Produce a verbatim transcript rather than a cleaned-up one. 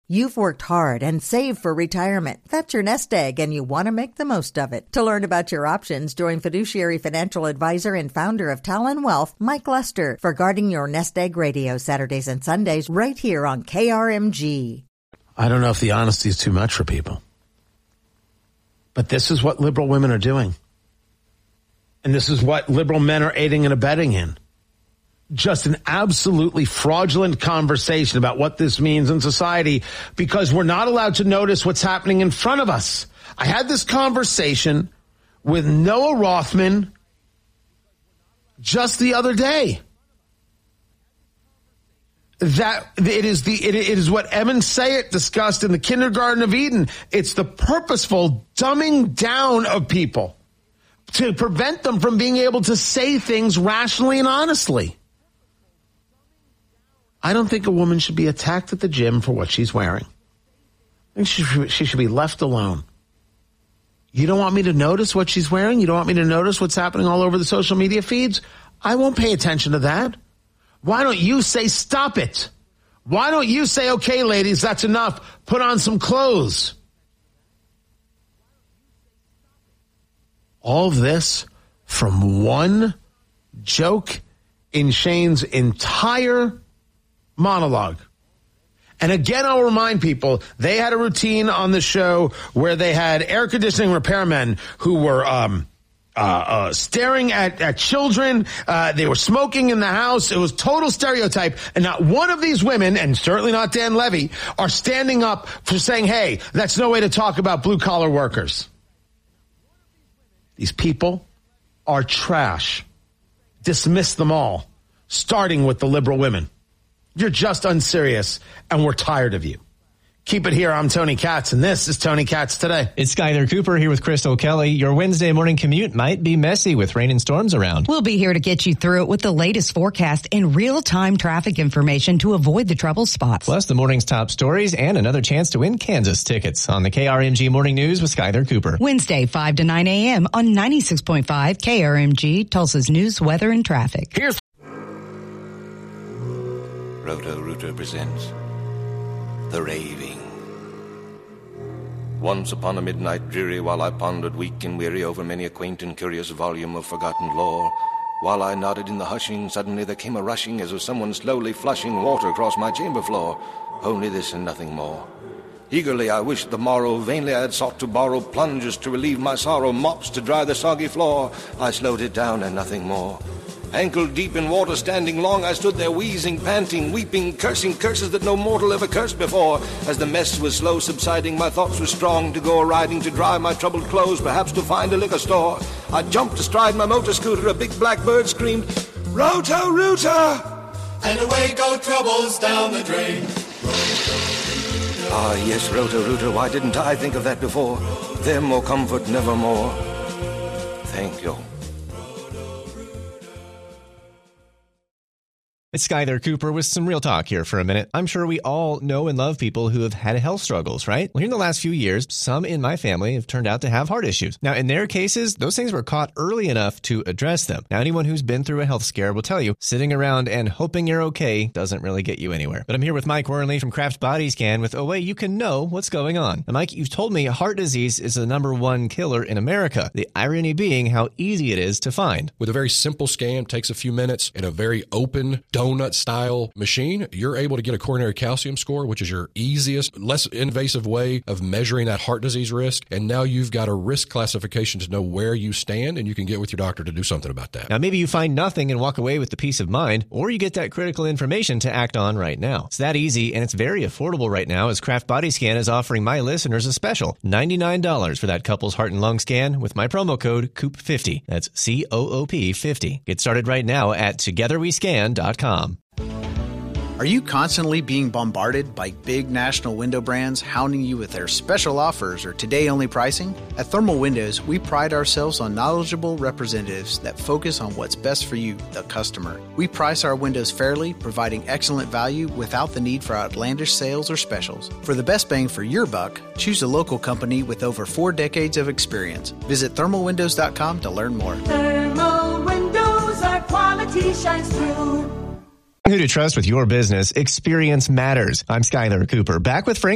You've worked hard and saved for retirement. That's your nest egg, and you want to make the most of it. To learn about your options, join fiduciary financial advisor and founder of Talon Wealth, Mike Lester, for Guarding Your Nest Egg Radio, Saturdays and Sundays, right here on K R M G. I don't know if the honesty is too much for people. But this is what liberal women are doing. And this is what liberal men are aiding and abetting in. Just an absolutely fraudulent conversation about what this means in society because we're not allowed to notice what's happening in front of us. I had this conversation with Noah Rothman just the other day. That it is the it, it is what Evan Sayet discussed in the Kindergarten of Eden. It's the purposeful dumbing down of people to prevent them from being able to say things rationally and honestly. I don't think a woman should be attacked at the gym for what she's wearing. I think she should, she should be left alone. You don't want me to notice what she's wearing? You don't want me to notice what's happening all over the social media feeds? I won't pay attention to that. Why don't you say stop it? Why don't you say, okay, ladies, that's enough. Put on some clothes. All of this from one joke in Shane's entire monologue. And again, I'll remind people, they had a routine on the show where they had air conditioning repairmen who were um, uh, uh, staring at, at children. Uh, they were smoking in the house. It was total stereotype. And not one of these women, and certainly not Dan Levy, are standing up for saying, hey, that's no way to talk about blue-collar workers. These people are trash. Dismiss them all, starting with the liberal women. You're just unserious, and we're tired of you. Keep it here. I'm Tony Katz, and this is Tony Katz Today. It's Skyler Cooper here with Crystal Kelly. Your Wednesday morning commute might be messy with rain and storms around. We'll be here to get you through it with the latest forecast and real-time traffic information to avoid the trouble spots. Plus, the morning's top stories and another chance to win Kansas tickets on the K R M G Morning News with Skyler Cooper. Wednesday, five to nine a.m. on ninety-six point five K R M G, Tulsa's news, weather, and traffic. Here's Roto-Rooter presents The Raving. Once upon a midnight dreary, while I pondered weak and weary over many a quaint and curious volume of forgotten lore, while I nodded in the hushing, suddenly there came a rushing as of someone slowly flushing water across my chamber floor. Only this and nothing more. Eagerly I wished the morrow, vainly I had sought to borrow plungers to relieve my sorrow, mops to dry the soggy floor. I slowed it down and nothing more. Ankle deep in water, standing long, I stood there wheezing, panting, weeping, cursing curses that no mortal ever cursed before. As the mess was slow subsiding, my thoughts were strong to go a-riding, to dry my troubled clothes, perhaps to find a liquor store. I jumped astride my motor scooter, a big black bird screamed, Roto-Rooter! And away go troubles down the drain. Ah, yes, Roto-Rooter, why didn't I think of that before? Them or comfort nevermore. Thank you. It's Skyler Cooper with some real talk here for a minute. I'm sure we all know and love people who have had health struggles, right? Well, here in the last few years, some in my family have turned out to have heart issues. Now, in their cases, those things were caught early enough to address them. Now, anyone who's been through a health scare will tell you, sitting around and hoping you're okay doesn't really get you anywhere. But I'm here with Mike Wernley from Kraft Body Scan with a way you can know what's going on. Now, Mike, you've told me heart disease is the number one killer in America. The irony being how easy it is to find. With a very simple scan, takes a few minutes, and a very open donut-style machine, you're able to get a coronary calcium score, which is your easiest, less invasive way of measuring that heart disease risk. And now you've got a risk classification to know where you stand, and you can get with your doctor to do something about that. Now, maybe you find nothing and walk away with the peace of mind, or you get that critical information to act on right now. It's that easy, and it's very affordable right now, as Kraft Body Scan is offering my listeners a special ninety-nine dollars for that couple's heart and lung scan with my promo code C O O P fifty. That's C O O P fifty. Get started right now at together we scan dot com. Are you constantly being bombarded by big national window brands hounding you with their special offers or today-only pricing? At Thermal Windows, we pride ourselves on knowledgeable representatives that focus on what's best for you, the customer. We price our windows fairly, providing excellent value without the need for outlandish sales or specials. For the best bang for your buck, choose a local company with over four decades of experience. Visit thermal windows dot com to learn more. Thermal windows, our quality shines through. Who to trust with your business. Experience matters. I'm Skyler Cooper, back with Frank